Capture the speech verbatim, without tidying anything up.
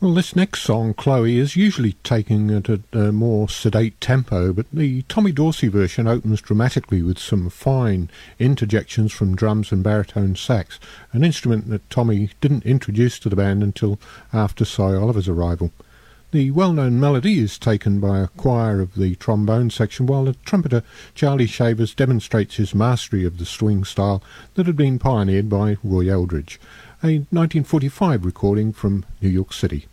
Well, this next song, Chloe, is usually taken at a, a more sedate tempo, but the Tommy Dorsey version opens dramatically with some fine interjections from drums and baritone sax, an instrument that Tommy didn't introduce to the band until after Cy Oliver's arrival. The well-known melody is taken by a choir of the trombone section, while the trumpeter Charlie Shavers demonstrates his mastery of the swing style that had been pioneered by Roy Eldridge, a nineteen forty-five recording from New York City.